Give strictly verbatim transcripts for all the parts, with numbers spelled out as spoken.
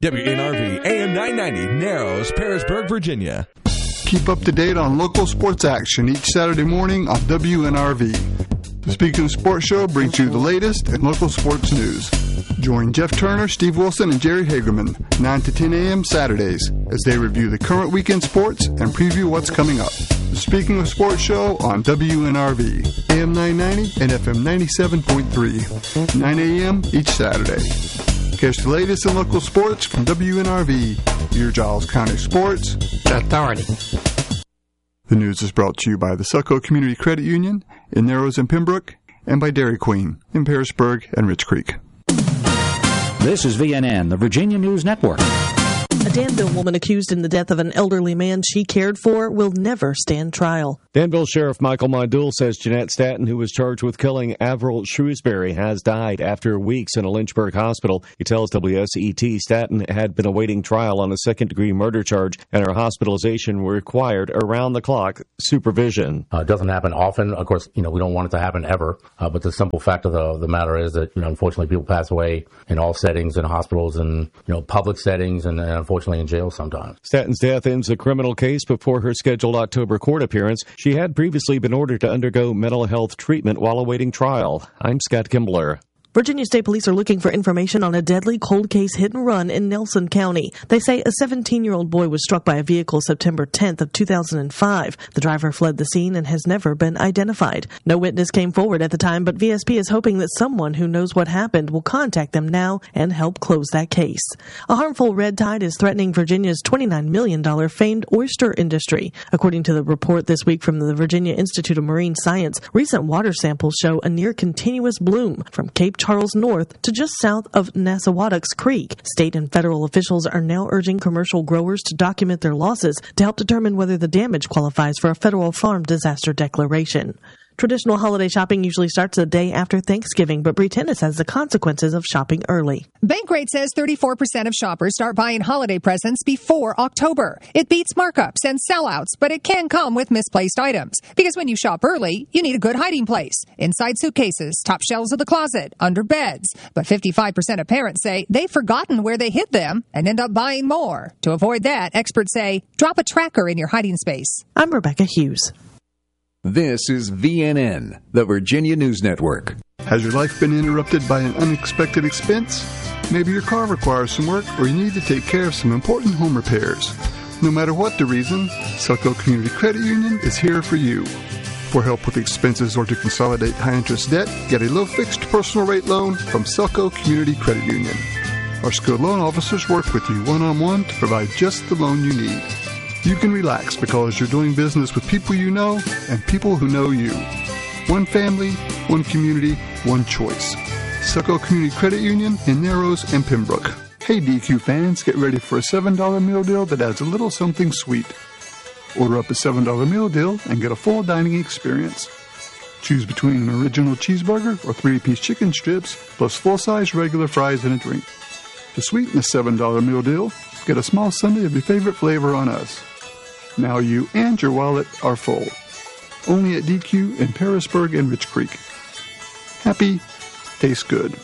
W N R V A M nine ninety, Narrows, Parisburg, Virginia. Keep up to date on local sports action each Saturday morning on W N R V. The Speaking of Sports Show brings you the latest in local sports news. Join Jeff Turner, Steve Wilson, and Jerry Hagerman, nine to ten a.m. Saturdays, as they review the current weekend sports and preview what's coming up. The Speaking of Sports Show on W N R V, A M nine ninety and F M ninety-seven point three, nine a.m. each Saturday. Catch the latest in local sports from W N R V, your Giles County Sports Authority. The news is brought to you by the Succo Community Credit Union in Narrows and Pembroke, and by Dairy Queen in Parisburg and Rich Creek. This is V N N, the Virginia News Network. A Danville woman accused in the death of an elderly man she cared for will never stand trial. Danville Sheriff Michael Mydul says Jeanette Staton, who was charged with killing Avril Shrewsbury, has died after weeks in a Lynchburg hospital. He tells W S E T Staton had been awaiting trial on a second-degree murder charge, and her hospitalization required around-the-clock supervision. Uh, it doesn't happen often. Of course, you know, we don't want it to happen ever. Uh, but the simple fact of the, the matter is that, you know, unfortunately, people pass away in all settings, in hospitals, and, you know, public settings, and, and unfortunately in jail sometimes. Staton's death ends a criminal case before her scheduled October court appearance. She had previously been ordered to undergo mental health treatment while awaiting trial. I'm Scott Kimbler. Virginia State Police are looking for information on a deadly cold case hit and run in Nelson County. They say a seventeen-year-old boy was struck by a vehicle September tenth of two thousand five. The driver fled the scene and has never been identified. No witness came forward at the time, but V S P is hoping that someone who knows what happened will contact them now and help close that case. A harmful red tide is threatening Virginia's twenty-nine million dollars famed oyster industry. According to the report this week from the Virginia Institute of Marine Science, recent water samples show a near-continuous bloom from Cape Charles North to just south of Nassawadox Creek. State and federal officials are now urging commercial growers to document their losses to help determine whether the damage qualifies for a federal farm disaster declaration. Traditional holiday shopping usually starts the day after Thanksgiving, but Bree Tennis has the consequences of shopping early. Bankrate says thirty-four percent of shoppers start buying holiday presents before October. It beats markups and sellouts, but it can come with misplaced items. Because when you shop early, you need a good hiding place. Inside suitcases, top shelves of the closet, under beds. But fifty-five percent of parents say they've forgotten where they hid them and end up buying more. To avoid that, experts say drop a tracker in your hiding space. I'm Rebecca Hughes. This is V N N, the Virginia News Network. Has your life been interrupted by an unexpected expense? Maybe your car requires some work, or you need to take care of some important home repairs. No matter what the reason, Succo Community Credit Union is here for you. For help with expenses or to consolidate high-interest debt, get a low-fixed personal rate loan from Succo Community Credit Union. Our skilled loan officers work with you one-on-one to provide just the loan you need. You can relax because you're doing business with people you know and people who know you. One family, one community, one choice. Succo Community Credit Union in Narrows and Pembroke. Hey D Q fans, get ready for a seven dollar meal deal that adds a little something sweet. Order up a seven dollar meal deal and get a full dining experience. Choose between an original cheeseburger or three-piece chicken strips plus full-size regular fries and a drink. To sweeten the seven dollar meal deal, get a small sundae of your favorite flavor on us. Now you and your wallet are full. Only at D Q in Parisburg and Rich Creek. Happy, tastes good.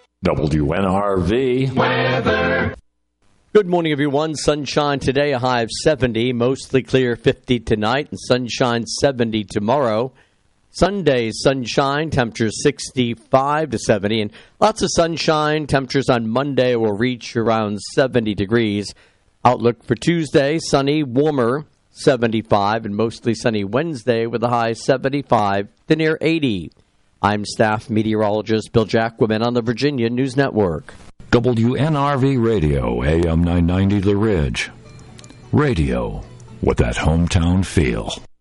W N R V weather. Good morning, everyone. Sunshine today, a high of seventy. Mostly clear, fifty tonight, and sunshine seventy tomorrow. Sunday, sunshine, temperatures sixty-five to seventy, and lots of sunshine. Temperatures on Monday will reach around seventy degrees. Outlook for Tuesday, sunny, warmer, seventy-five, and mostly sunny Wednesday with a high seventy-five to near eighty. I'm staff meteorologist Bill Jacquemin on the Virginia News Network. W N R V Radio, A M nine ninety The Ridge. Radio with that hometown feel.